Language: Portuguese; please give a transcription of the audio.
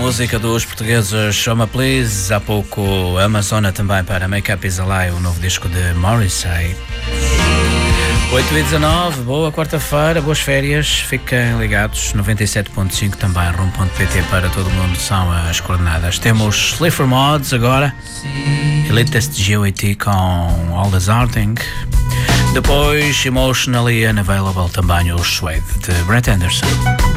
música dos portugueses Show Me Please, há pouco Amazona também para Make Up Is a Lie, o novo disco de Morrissey. 8h19, boa quarta-feira, boas férias, fiquem ligados, 97.5 também, rum.pt para todo mundo, são as coordenadas. Temos Sleaford Mods agora, Elitist GOAT com All Deserting, depois Emotionally Unavailable também o Suede de Brett Anderson.